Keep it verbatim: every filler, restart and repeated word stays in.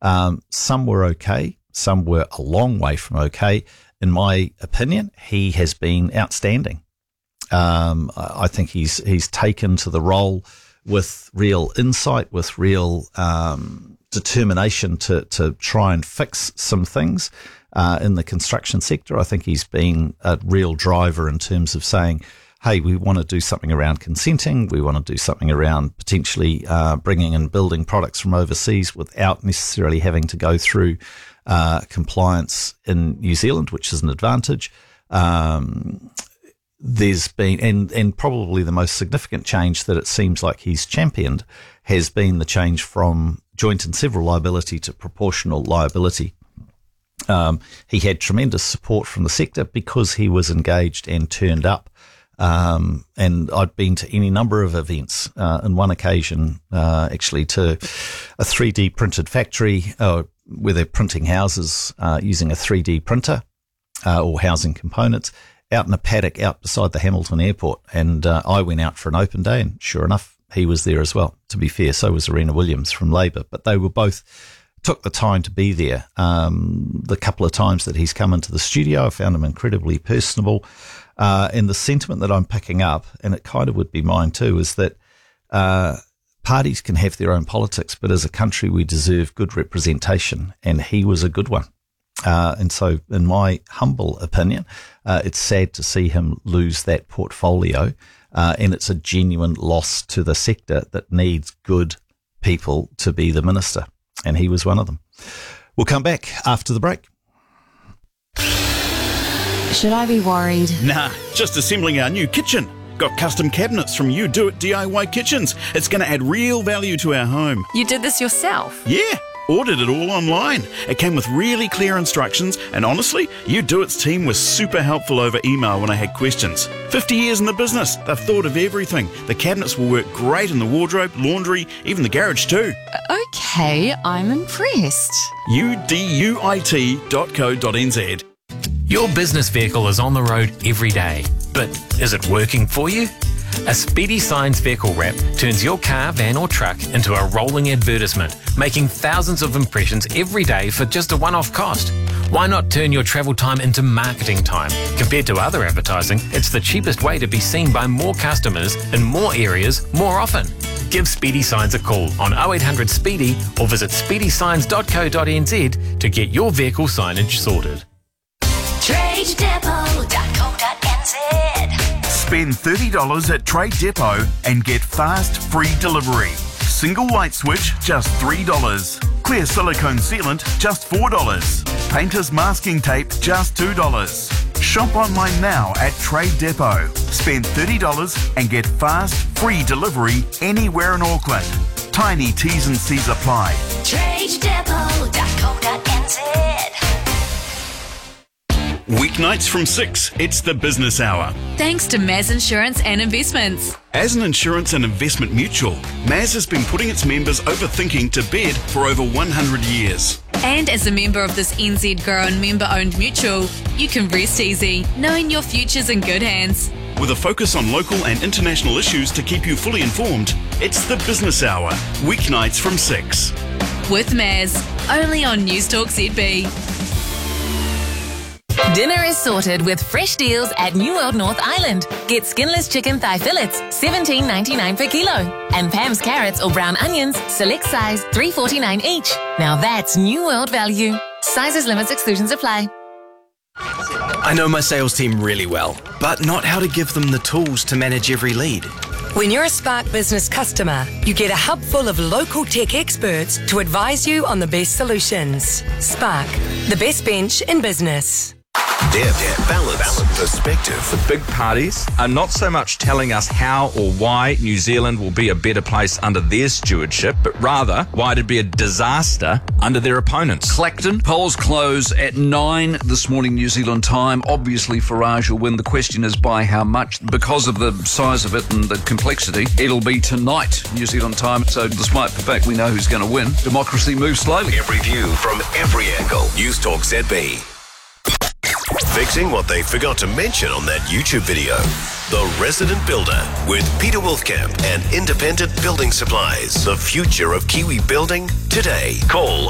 Um, some were okay. Some were a long way from okay. In my opinion, he has been outstanding. Um, I think he's he's taken to the role with real insight, with real um, determination to to try and fix some things uh, in the construction sector. I think he's been a real driver in terms of saying, hey, we want to do something around consenting. We want to do something around potentially uh, bringing in building products from overseas without necessarily having to go through uh, compliance in New Zealand, which is an advantage. Um, there's been, and, and probably the most significant change that it seems like he's championed has been the change from joint and several liability to proportional liability. Um, he had tremendous support from the sector because he was engaged and turned up. Um, and I'd been to any number of events, uh, on one occasion, uh, actually to a three D printed factory, uh, where they're printing houses, uh, using a three D printer, uh, or housing components out in a paddock out beside the Hamilton airport. And, uh, I went out for an open day and sure enough, he was there as well. To be fair, so was Arena Williams from Labour, but they were both took the time to be there. Um, the couple of times that he's come into the studio, I found him incredibly personable. Uh, and the sentiment that I'm picking up, and it kind of would be mine too, is that uh, parties can have their own politics, but as a country, we deserve good representation, and he was a good one. Uh, and so, in my humble opinion, uh, it's sad to see him lose that portfolio, uh, and it's a genuine loss to the sector that needs good people to be the minister, and he was one of them. We'll come back after the break. Should I be worried? Nah, just assembling our new kitchen. Got custom cabinets from You Do It D I Y Kitchens. It's going to add real value to our home. You did this yourself? Yeah, ordered it all online. It came with really clear instructions, and honestly, You Do It's team was super helpful over email when I had questions. fifty years in the business, they've thought of everything. The cabinets will work great in the wardrobe, laundry, even the garage too. Okay, I'm impressed. U D U I T dot co dot n z. Your business vehicle is on the road every day, but is it working for you? A Speedy Signs vehicle wrap turns your car, van or truck into a rolling advertisement, making thousands of impressions every day for just a one-off cost. Why not turn your travel time into marketing time? Compared to other advertising, it's the cheapest way to be seen by more customers in more areas more often. Give Speedy Signs a call on oh eight hundred SPEEDY or visit speedy signs dot co dot n z to get your vehicle signage sorted. trade depot dot co dot n z. Spend thirty dollars at Trade Depot and get fast, free delivery. Single light switch, just three dollars. Clear silicone sealant, just four dollars. Painter's masking tape, just two dollars. Shop online now at Trade Depot. Spend thirty dollars and get fast, free delivery anywhere in Auckland. Tiny T's and C's apply. trade depot dot co dot n z. Weeknights from six, it's the business hour. Thanks to Maz Insurance and Investments. As an insurance and investment mutual, Maz has been putting its members overthinking to bed for over one hundred years. And as a member of this N Z grown member-owned mutual, you can rest easy, knowing your future's in good hands. With a focus on local and international issues to keep you fully informed, it's the business hour, weeknights from six. With Maz, only on Newstalk Z B. Dinner is sorted with fresh deals at New World North Island. Get skinless chicken thigh fillets, seventeen ninety-nine per kilo. And Pam's carrots or brown onions, select size, three forty-nine each. Now that's New World value. Sizes, limits, exclusions apply. I know my sales team really well, but not how to give them the tools to manage every lead. When you're a Spark Business customer, you get a hub full of local tech experts to advise you on the best solutions. Spark, the best bench in business. Depth, balance, perspective. The big parties are not so much telling us how or why New Zealand will be a better place under their stewardship, but rather why it'd be a disaster under their opponents. Clacton, polls close at nine this morning New Zealand time. Obviously Farage will win. The question is by how much. Because of the size of it and the complexity, it'll be tonight New Zealand time. So despite the fact we know who's going to win, democracy moves slowly. Every view from every angle. Newstalk Z B. Fixing what they forgot to mention on that YouTube video. The Resident Builder with Peter Wolfkamp and Independent Building Supplies. The future of Kiwi building today. Call